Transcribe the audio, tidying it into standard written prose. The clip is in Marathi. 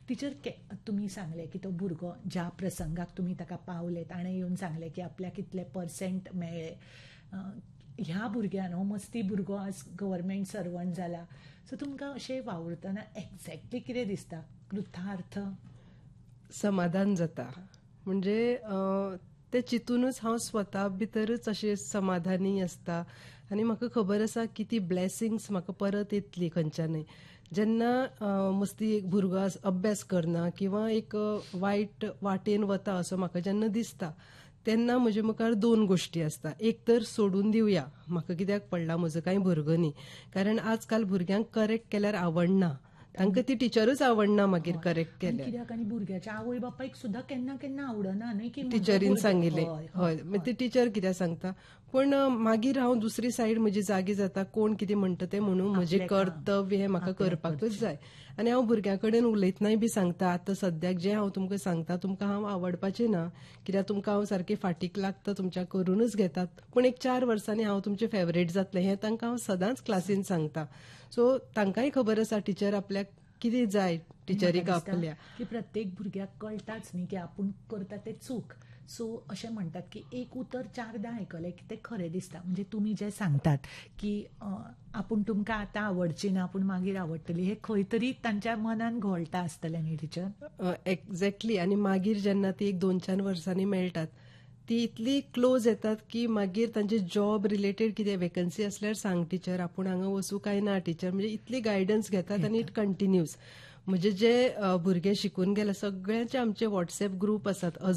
टिचर तुमी सांगले की तो भुरगो ज्या प्रसंगाक तुमी ताका पावले ताणें येवन सांगले की आपल्याक कितले पर्सेंट मेळ्ळे. ह्या भुरग्यान हो मस्ती भुरगो आज गव्हर्मेंट सर्वंट जाला. सो तुमकां अशें वावुरतना एक्झॅक्टली कितें दिसता? कृतार्थ समाधान जाता. म्हणजे ते चितूनच हांव स्वता भितरच अशें समाधानी आसता आनी म्हाका खबर आसा की ती ब्लेसिंग्स म्हाका परत येतली खंयच्यानय. जेन्ना मस्ती एक भुरगो अभ्यास करना किंवा एक वायट वाटेन वता असो म्हाका जेन्ना दिसता तेन्ना म्हजे मुखार दोन गोश्टी आसता. एक तर सोडून दिवया, म्हाका कित्याक पडला म्हजो कांय भुरगो न्ही. कारण आजकाल भुरग्यांक करेक्ट केल्यार आवडना, तांकां ती टिचरूच आवडना मागीर करेक्ट केल्यार. कित्याक आनी भुरग्याच्या आवय बापायक सुद्दां केन्ना केन्ना आवडना न्हय की टिचरीन सांगिल्लें. हय, ती टिचर कित्याक सांगता. पूण मागीर हांव दुसरी सायड म्हजी जागी जाता, कोण कितें म्हणटा तें म्हणून म्हजें कर्तव्य हें म्हाका करपाकच जाय. आनी हांव भुरग्यां कडेन उलयतनाय बी सांगता, आतां सद्याक जें हांव तुमकां सांगता तुमकां हांव आवडपाचें ना, कित्याक तुमकां हांव सारकें फाटीक लागता तुमच्या करूनच घेतात. पूण एक 4 वर्सांनी हांव तुमचें फेवरेट जातलें हें तांकां हांव सदांच क्लासीन सांगता. सो तांकांय खबर आसा टिचर आपल्याक कितें जाय टिचरीक आपल्या. की प्रत्येक भुरग्याक कळटाच न्ही की आपूण करता तें चूक. सो अशें म्हणटात की एक उतर 4दां आयकलें की तें खरें दिसता. म्हणजे तुमी जें सांगतात की आपूण तुमकां आतां आवडची ना पूण मागीर आवडटली, हें खंय तरी तांच्या मनान घोळटा आसतलें न्ही टिचर? एक्झॅक्टली. आनी मागीर जेन्ना ती एक 2-4 वर्सांनी मेळटात ती इतली क्लोज येतात की मागीर तांचे जॉब रिलेटेड कितें वेकन्सी असल्यार सांग टिचर, आपूण हांगा वचूं काय ना टिचर, म्हणजे इतली गायडन्स घेतात आनी इट कंटिन्यूज. म्हणजे जे भुरगे शिकून गेले सगळ्यांचे आमचे व्हॉट्सएप ग्रुप आसात.